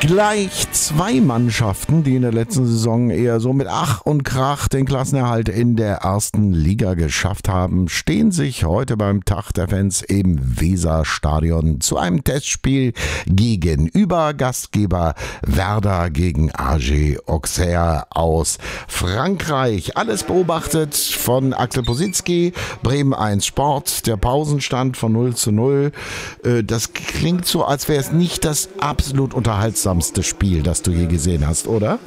Gleich zwei Mannschaften, die in der letzten Saison eher so mit Ach und Krach den Klassenerhalt in der ersten Liga geschafft haben, stehen sich heute beim Tag der Fans im Weserstadion zu einem Testspiel gegenüber. Gastgeber Werder gegen AG Auxerre aus Frankreich. Alles beobachtet von Axel Positzky, Bremen 1 Sport, der Pausenstand von 0:0. Das klingt so, als wäre es nicht das absolut unterhaltsamste Spiel, das du je gesehen hast, oder?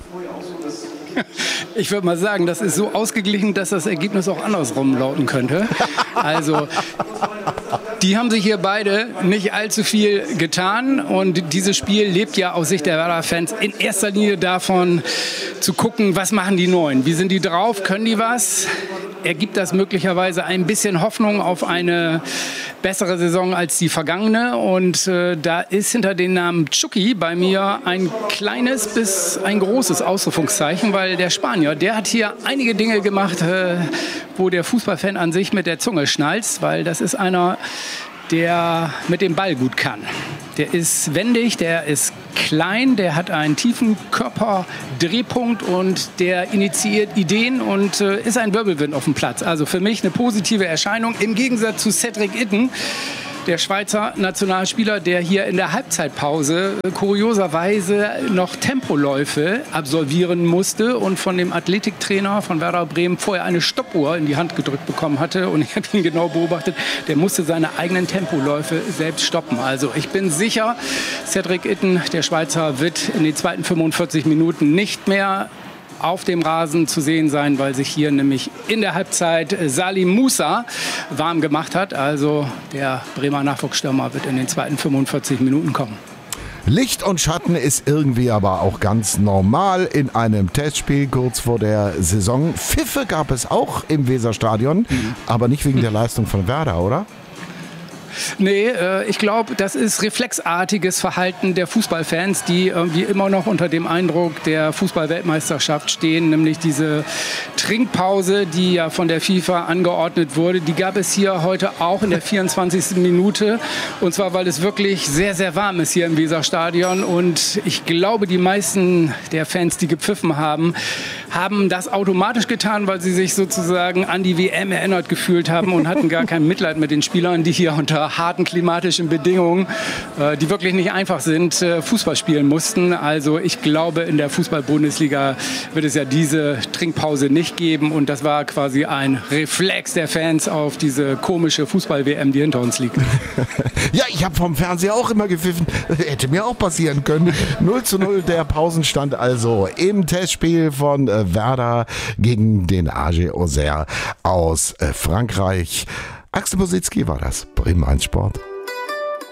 Ich würde mal sagen, das ist so ausgeglichen, dass das Ergebnis auch andersrum lauten könnte. Also, die haben sich hier beide nicht allzu viel getan und dieses Spiel lebt ja aus Sicht der Werder-Fans in erster Linie davon zu gucken, was machen die Neuen, wie sind die drauf, können die was? Ergibt das möglicherweise ein bisschen Hoffnung auf eine bessere Saison als die vergangene und da ist hinter dem Namen Chucky bei mir ein kleines bis ein großes Ausrufungszeichen, weil der Spanier, der hat hier einige Dinge gemacht, wo der Fußballfan an sich mit der Zunge schnalzt, weil das ist einer, der mit dem Ball gut kann. Der ist wendig, der ist klein, der hat einen tiefen Körperdrehpunkt und der initiiert Ideen und ist ein Wirbelwind auf dem Platz. Also für mich eine positive Erscheinung im Gegensatz zu Cedric Itten, der Schweizer Nationalspieler, der hier in der Halbzeitpause kurioserweise noch Tempoläufe absolvieren musste und von dem Athletiktrainer von Werder Bremen vorher eine Stoppuhr in die Hand gedrückt bekommen hatte. Und ich habe ihn genau beobachtet, der musste seine eigenen Tempoläufe selbst stoppen. Also ich bin sicher, Cedric Itten, der Schweizer, wird in den zweiten 45 Minuten nicht mehr auf dem Rasen zu sehen sein, weil sich hier nämlich in der Halbzeit Salim Musa warm gemacht hat. Also der Bremer Nachwuchsstürmer wird in den zweiten 45 Minuten kommen. Licht und Schatten ist irgendwie aber auch ganz normal in einem Testspiel kurz vor der Saison. Pfiffe gab es auch im Weserstadion, aber nicht wegen der Leistung von Werder, oder? Nee, ich glaube, das ist reflexartiges Verhalten der Fußballfans, die irgendwie immer noch unter dem Eindruck der Fußball-Weltmeisterschaft stehen, nämlich diese Trinkpause, die ja von der FIFA angeordnet wurde, die gab es hier heute auch in der 24. Minute und zwar, weil es wirklich sehr, sehr warm ist hier im Weserstadion und ich glaube, die meisten der Fans, die gepfiffen haben, haben das automatisch getan, weil sie sich sozusagen an die WM erinnert gefühlt haben und hatten gar kein Mitleid mit den Spielern, die hier unter harten klimatischen Bedingungen, die wirklich nicht einfach sind, Fußball spielen mussten. Also ich glaube, in der Fußball-Bundesliga wird es ja diese Trinkpause nicht geben und das war quasi ein Reflex der Fans auf diese komische Fußball-WM, die hinter uns liegt. Ja, ich habe vom Fernseher auch immer gepfiffen. Hätte mir auch passieren können. 0:0 der Pausenstand also im Testspiel von Werder gegen den AG Auxerre aus Frankreich. Axel Positzky war das, Bremen 1 Sport.